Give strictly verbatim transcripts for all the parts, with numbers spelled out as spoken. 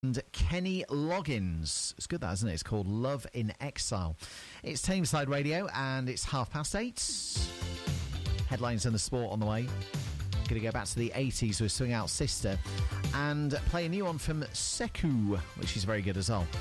And Kenny Loggins. It's good, that, isn't it? It's called Love in Exile. It's Tameside Radio, and it's half past eight. Headlines and the sport on the way. Going to go back to the eighties with Swing Out Sister and play a new one from Sekou, which is very good as well.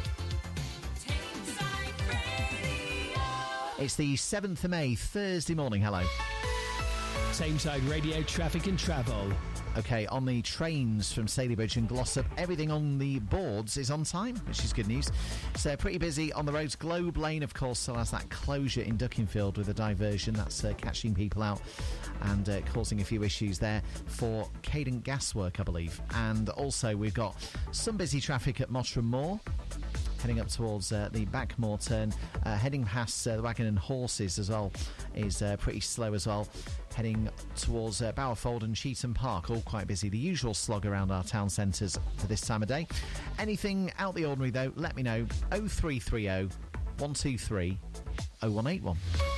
It's the seventh of May, Thursday morning. Hello. Tameside Radio traffic and travel. OK, on the trains from Saleybridge and Glossop, everything on the boards is on time, which is good news. So pretty busy on the roads. Globe Lane, of course, still has that closure in Duckingfield with a diversion. That's uh, catching people out and uh, causing a few issues there for Cadent Gaswork, I believe. And also we've got some busy traffic at Mottram Moor, heading up towards uh, the Backmoor turn, uh, heading past uh, the Wagon and Horses as well, is uh, pretty slow as well. Heading towards uh, Bowerfold and Cheetham Park, all quite busy. The usual slog around our town centres for this time of day. Anything out the ordinary, though, let me know. oh three three oh, one two three, oh one eight one.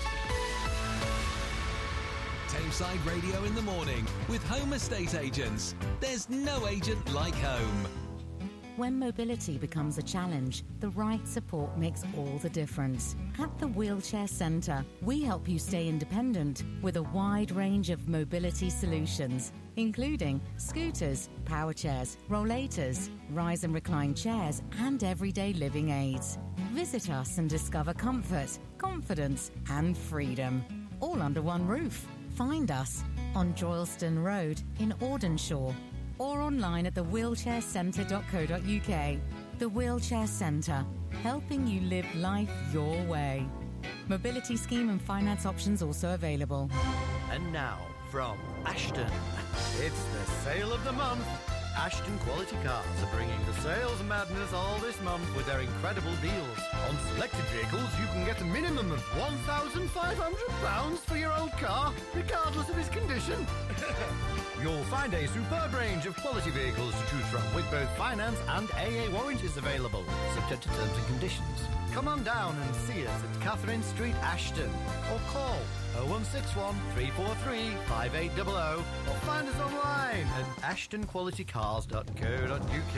Tameside Radio in the morning with Home Estate Agents. There's no agent like home. When mobility becomes a challenge, the right support makes all the difference. At the Wheelchair Centre, we help you stay independent with a wide range of mobility solutions, including scooters, power chairs, rollators, rise and recline chairs, and everyday living aids. Visit us and discover comfort, confidence, and freedom, all under one roof. Find us on Droylston Road in Audenshaw, or online at the wheelchair centre dot co dot uk. The Wheelchair Centre, helping you live life your way. Mobility scheme and finance options also available. And now, from Ashton, it's the sale of the month. Ashton Quality Cars are bringing the sales madness all this month with their incredible deals. On selected vehicles, you can get a minimum of one thousand five hundred pounds for your old car, regardless of its condition. You'll find a superb range of quality vehicles to choose from, with both finance and A A warranties available, subject to terms and conditions. Come on down and see us at Catherine Street, Ashton, or call oh one six one, three four three, five eight zero zero, or find us online at ashton quality cars dot co dot uk.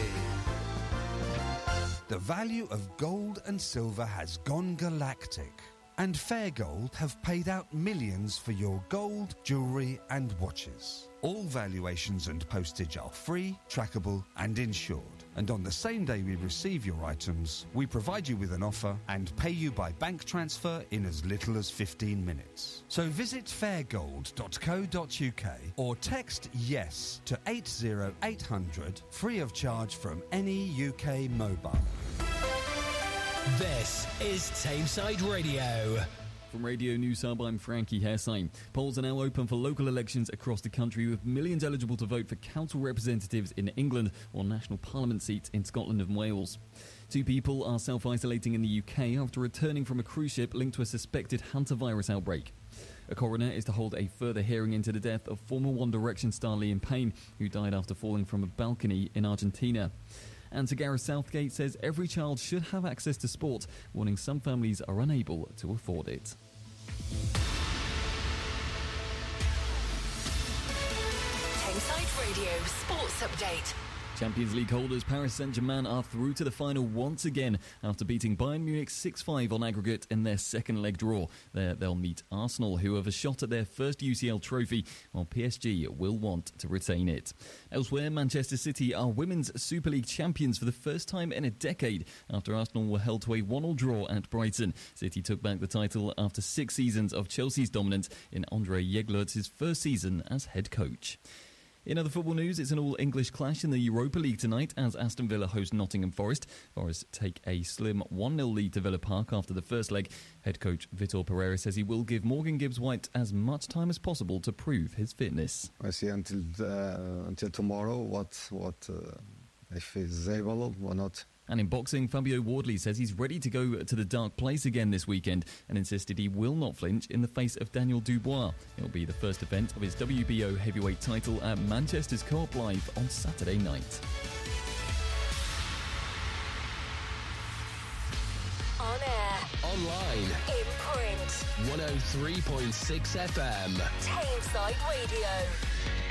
The value of gold and silver has gone galactic, and Fairgold have paid out millions for your gold, jewellery and watches. All valuations and postage are free, trackable and insured. And on the same day we receive your items, we provide you with an offer and pay you by bank transfer in as little as fifteen minutes. So visit fairgold dot co dot uk or text YES to eight zero eight hundred, free of charge from any U K mobile. This is Tameside Radio. From Radio News Hub, I'm Frankie Hairsine. Polls are now open for local elections across the country, with millions eligible to vote for council representatives in England or national parliament seats in Scotland and Wales. Two people are self-isolating in the U K after returning from a cruise ship linked to a suspected hantavirus outbreak. A coroner is to hold a further hearing into the death of former One Direction star Liam Payne, who died after falling from a balcony in Argentina. And Sir Gareth Southgate says every child should have access to sport, warning some families are unable to afford it. Tameside Radio Sports Update. Champions League holders Paris Saint-Germain are through to the final once again after beating Bayern Munich six five on aggregate in their second leg draw. There they'll meet Arsenal, who have a shot at their first U C L trophy, while P S G will want to retain it. Elsewhere, Manchester City are Women's Super League champions for the first time in a decade after Arsenal were held to a one all draw at Brighton. City took back the title after six seasons of Chelsea's dominance in Andre Jeglert's first season as head coach. In other football news, it's an all-English clash in the Europa League tonight as Aston Villa host Nottingham Forest. Forest take a slim one nil lead to Villa Park after the first leg. Head coach Vitor Pereira says he will give Morgan Gibbs-White as much time as possible to prove his fitness. I see until uh, until tomorrow what what uh, if he's able or not. And in boxing, Fabio Wardley says he's ready to go to the dark place again this weekend and insisted he will not flinch in the face of Daniel Dubois. It'll be the first event of his W B O heavyweight title at Manchester's Co-op Live on Saturday night. On air. Online. In print. one oh three point six F M. Tameside Radio.